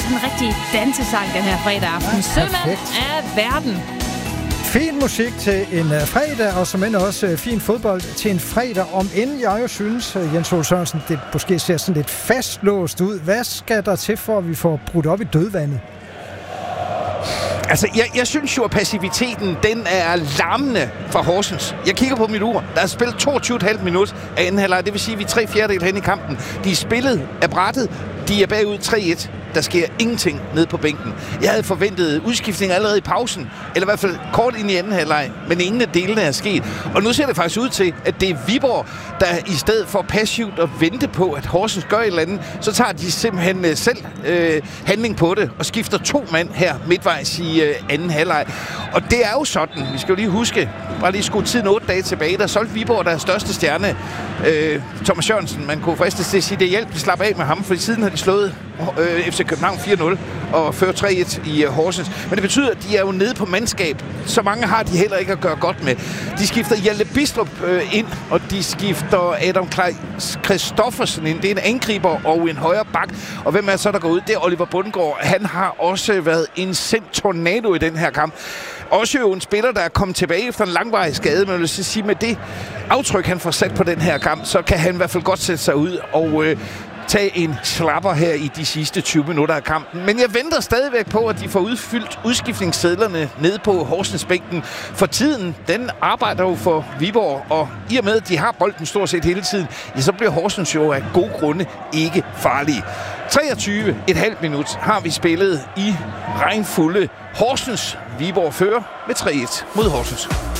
sådan en rigtig dansesang den her fredag aften. Sømand af verden. Fin musik til en fredag, og som end også fin fodbold til en fredag. Om end jeg jo synes, Jens Ole Sørensen, det måske ser sådan lidt fastlåst ud. Hvad skal der til, for at vi får brudt op i dødvandet? Altså, jeg synes jo, at passiviteten, den er larmende fra Horsens. Jeg kigger på mit ur. Der er spillet 22,5 minut af anden halvleg. Det vil sige, at vi er 3/4 hen i kampen. De er spillet af brættet. De er bagud 3-1. Der sker ingenting ned på bænken. Jeg havde forventet udskiftning allerede i pausen, eller i hvert fald kort ind i anden halvleg, men ingen af delene er sket. Og nu ser det faktisk ud til, at det er Viborg, der i stedet for passivt at vente på, at Horsens gør et eller andet, så tager de simpelthen selv handling på det, og skifter 2 mand her midtvejs i anden halvleg. Og det er jo sådan, vi skal jo lige huske, bare lige skue tiden 8 dage tilbage, der solgte Viborg deres største stjerne, Thomas Jørgensen. Man kunne fristes til at sige, det hjælp, slap af med ham, for siden har de slået FC København 4-0 og fører 3-1 i Horsens. Men det betyder, at de er jo nede på mandskab. Så mange har de heller ikke at gøre godt med. De skifter Hjalte Bidstrup ind, og de skifter Adam Christoffersen ind. Det er en angriber og en højre bak. Og hvem er så, der går ud? Det er Oliver Bundgaard. Han har også været en sendt tornado i den her kamp. Også jo en spiller, der er kommet tilbage efter en langvarig skade, men jeg vil sige, med det aftryk, han får sat på den her kamp, så kan han i hvert fald godt sætte sig ud og tage en slapper her i de sidste 20 minutter af kampen. Men jeg venter stadigvæk på, at de får udfyldt udskiftningssedlerne ned på Horsensbænken. For tiden, den arbejder jo for Viborg, og i og med, at de har bolden stort set hele tiden, ja, så bliver Horsens jo af gode grunde ikke farlige. 23,5 minut har vi spillet i regnfulde Horsens. Viborg fører med 3-1 mod Horsens.